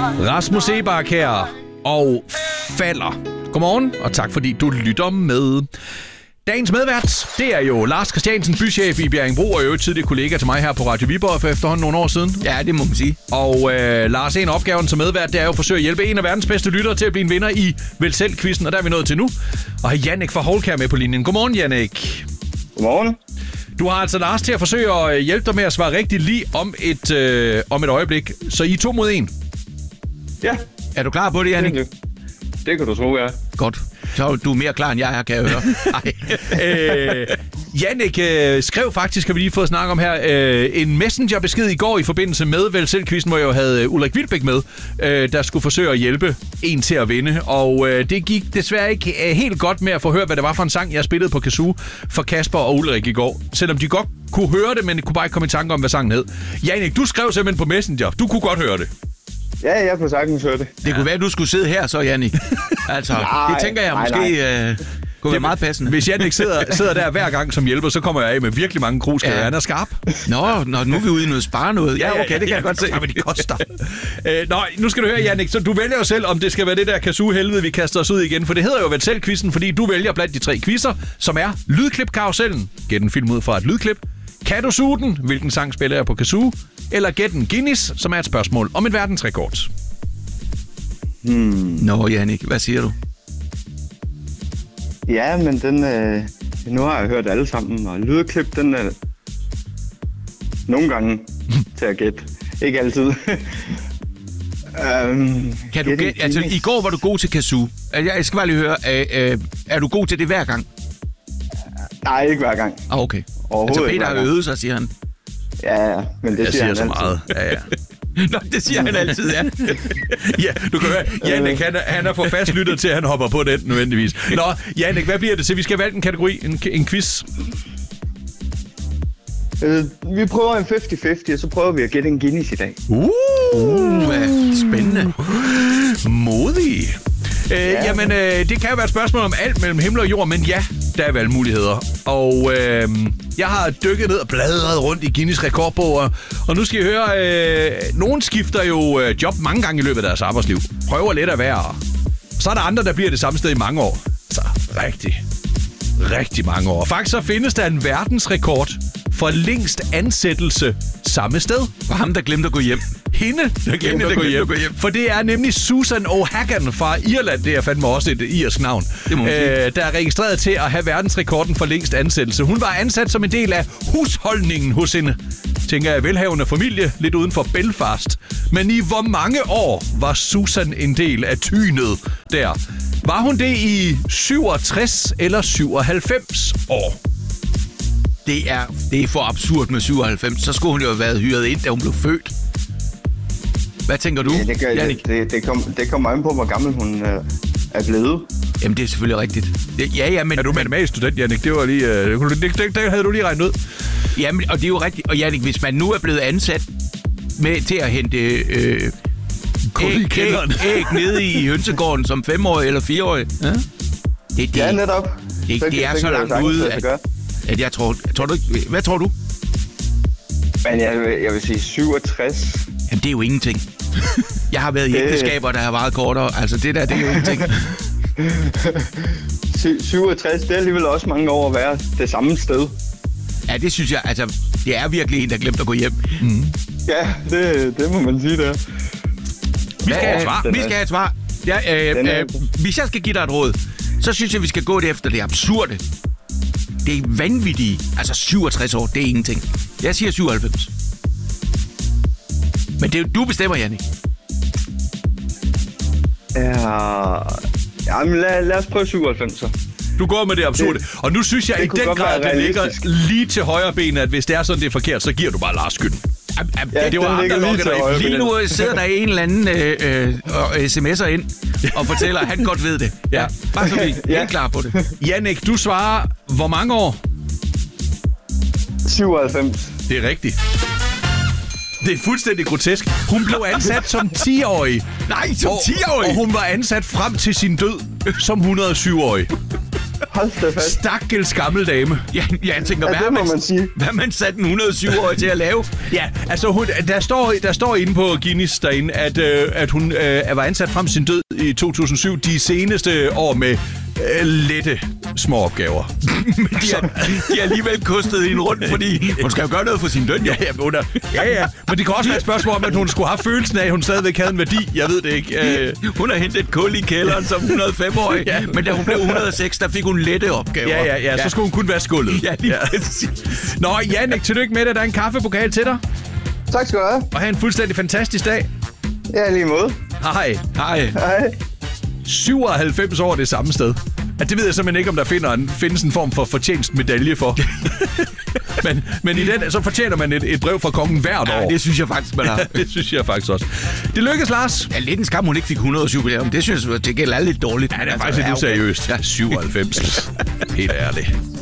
Rasmus Seebach her og falder. Godmorgen, og tak fordi du lytter med. Dagens medvært, det er jo Lars Christiansen, bychef i Bjerringbro, og jo tidligere kollega til mig her på Radio Viborg for efterhånden nogle år siden. Ja, det må man sige. Og Lars, en af opgaven som medvært, det er jo at forsøge at hjælpe en af verdens bedste lyttere til at blive en vinder i Vælg Selv-quizzen, og der er vi nået til nu. Og har Jannik fra Holkær med på linjen. Godmorgen, Jannik. Godmorgen. Du har altså Lars til at forsøge at hjælpe dig med at svare rigtigt lige om et øjeblik. Så I er 2 mod 1. Ja. Er du klar på det, Jannik? Det kan du tro, ja. Godt. Så er du mere klar, end jeg er, kan jeg høre. Jannik skrev faktisk, har vi lige fået snakket om her, en messengerbesked i går i forbindelse med Vælg Selv-quizzen, hvor jeg jo havde Ulrik Wilbæk med, der skulle forsøge at hjælpe en til at vinde. Og det gik desværre ikke helt godt med at få hørt, hvad det var for en sang, jeg spillede på kazoo for Kasper og Ulrik i går. Selvom de godt kunne høre det, men kunne bare ikke komme i tanke om, hvad sangen hed. Jannik, du skrev simpelthen på Messenger. Du kunne godt høre det. Ja, jeg kunne sagtens høre det. Det kunne være, at du skulle sidde her så, Jannik. Altså, det tænker jeg måske kunne være meget passende. Hvis Jannik sidder der hver gang som hjælper, så kommer jeg af med virkelig mange krusker. Ja. Han er skarp. Nå, nu er vi ude i noget spare noget. Ja, okay, det kan jeg godt se. Ja, men de koster. Nu skal du høre, Jannik, så du vælger jo selv, om det skal være det der kazoo-helvede, vi kaster os ud igen. For det hedder jo Vælg Selv-quizzen, fordi du vælger blandt de 3 quizzer, som er Lydklip-karusellen. Gæt en film ud fra et lydklip. Kan du suge den? Hvilken sang spiller jeg på kazoo? Eller gæt en Guinness, som er et spørgsmål om en verdensrekord. Nå, Jannik, hvad siger du? Ja, men den... nu har jeg hørt alle sammen, og lydklip, den er nogle gange til at gætte. Ikke altid. Kan du gætte? Altså, i går var du god til kazoo. Jeg skal bare lige høre, er du god til det hver gang? Nej, ikke hver gang. Okay. Altså, Peter har øvet sig, siger han. Ja, men det siger han så altid. meget. Ja. Nå, det siger han altid, ja. Ja, du kan høre, Jannik, han er for fast lyttet til, at han hopper på den nødvendigvis. Nå, Jannik, hvad bliver det til? Vi skal vælge en kategori, en quiz. Vi prøver en 50-50, og så prøver vi at gætte en Guinness i dag. Spændende. Modig. Jamen, det kan jo være et spørgsmål om alt mellem himmel og jord, men ja, der er valgmuligheder. Og jeg har dykket ned og bladret rundt i Guinness rekordbog, og nu skal I høre, nogen skifter jo job mange gange i løbet af deres arbejdsliv. Prøver lidt at være. Så er der andre, der bliver det samme sted i mange år. Så rigtig mange år. Faktisk så findes der en verdensrekord for længst ansættelse samme sted. For ham, der glemte at gå hjem. Hende, der glemte at gå hjem. For det er nemlig Susan O'Hagan fra Irland. Det er fandme også et irsk navn. Der er registreret til at have verdensrekorden for længst ansættelse. Hun var ansat som en del af husholdningen hos en, tænker jeg, velhavende familie lidt uden for Belfast. Men i hvor mange år var Susan en del af tynet der? Var hun det i 67 eller 97 år? Det er for absurd med 97. Så skulle hun jo have været hyret ind, da hun blev født. Hvad tænker du, Jannik? Det kommer an på, hvor gammel hun er blevet. Jamen, det er selvfølgelig rigtigt. Ja, men... Er du matematisk student, Jannik? Det var lige... Det havde du lige regnet ud. Jamen, og det er jo rigtigt. Og Jannik, hvis man nu er blevet ansat til at hente æg nede i hønsegården som 5-årig eller 4-årig. Ja, netop. Det er så langt ude, at jeg tror du ikke... Hvad tror du? Men jeg vil sige 67. Jamen, det er jo ingenting. Jeg har været i ægteskaber, der har varet kortere. Altså, det er jo ingenting. 67, det er alligevel også mange år at være det samme sted. Ja, det synes jeg. Altså, det er virkelig en, der glemte at gå hjem. Mm. Ja, det må man sige, der. Vi skal have et svar. Vi skal have et svar. Ja, hvis jeg skal give dig et råd, så synes jeg, vi skal gå det efter det absurde. Det er vanvittigt. Altså, 67 år, det er ingenting. Jeg siger 97. Men det er du bestemmer, Jannik. Ja, men lad os prøve 97 så. Du går med det absurde. Og nu synes jeg i den grad, det ligger lige til højre benet, at hvis det er sådan, det er forkert, så giver du bare Lars skylden. Ja, det var ham, der lukkede dig. Lige nu sidder der en eller anden sms'er ind og fortæller, at han godt ved det. Ja, bare så vi er klar på det. Jannik, du svarer, hvor mange år? 97. Det er rigtigt. Det er fuldstændig grotesk. Hun blev ansat som 10-årig. Nej, som 10-årig? Og hun var ansat frem til sin død som 107-årig. Hold da fast. Stakkels gammel dame. Ja, jeg tænker, Ja, det må man sige. hvad man satte en 107-årig til at lave? Ja, altså der står inde på Guinness derinde, at hun var ansat frem til sin død i 2007 de seneste år med lette små opgaver. De har alligevel kostet hende rundt, fordi hun skal jo gøre noget for sin løn. Ja. Men det kan også være et spørgsmål om, at hun skulle have følelsen af, at hun stadigvæk havde en værdi. Jeg ved det ikke. Hun har hentet et kul i kælderen som 105-årig, Ja. Men da hun blev 106, der fik hun lette opgaver. Ja, så skulle hun kun være skuldet. Ja, lige præcis. Nå, Jannik, tillykke med det. Der er en kaffepokal til dig. Tak skal du have. Og have en fuldstændig fantastisk dag. Ja, lige måde. Hej. Hej. Hej. 97 år det samme sted. Ja, det ved jeg simpelthen ikke, om der findes en form for fortjenstmedalje for. men i den, så fortjener man et brev fra kongen hvert år. Ja, det synes jeg faktisk, man har. Det synes jeg faktisk også. Det lykkes, Lars. Ja, lidt en skam, hun ikke fik 107, det synes jeg, det gælder lidt dårligt. Ja, det er faktisk lidt useriøst. 97. Helt ærligt.